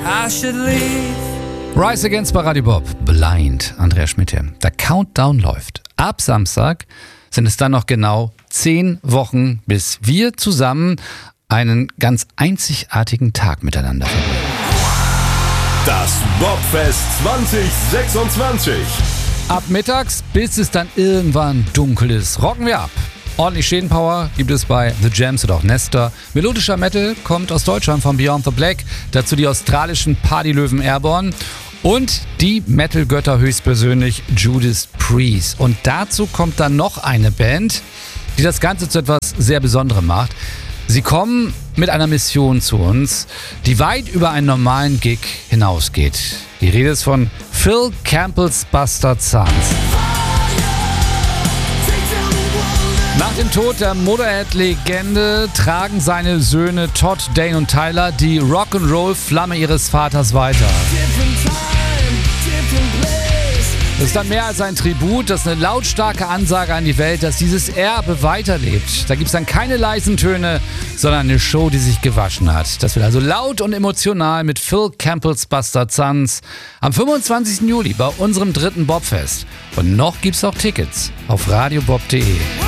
I should leave. Rise Against bei Radio Bob. Blind. Andreas Schmidt hier. Der Countdown läuft. Ab Samstag sind es dann noch genau 10 Wochen, bis wir zusammen einen ganz einzigartigen Tag miteinander verbringen. Das Bobfest 2026. Ab mittags, bis es dann irgendwann dunkel ist, rocken wir ab. Ordentlich Schädenpower gibt es bei The Jams oder auch Nestor. Melodischer Metal kommt aus Deutschland von Beyond the Black. Dazu die australischen Partylöwen Airborne. Und die Metal-Götter höchstpersönlich Judas Priest. Und dazu kommt dann noch eine Band, die das Ganze zu etwas sehr Besonderem macht. Sie kommen mit einer Mission zu uns, die weit über einen normalen Gig hinausgeht. Die Rede ist von Phil Campbell's Bastard Sons. Nach dem Tod der Motorhead-Legende tragen seine Söhne Todd, Dane und Tyler die Rock'n'Roll-Flamme ihres Vaters weiter. Das ist dann mehr als ein Tribut, das ist eine lautstarke Ansage an die Welt, dass dieses Erbe weiterlebt. Da gibt es dann keine leisen Töne, sondern eine Show, die sich gewaschen hat. Das wird also laut und emotional mit Phil Campbell's Bastard Sons am 25. Juli bei unserem 3. Bobfest. Und noch gibt's auch Tickets auf radiobob.de.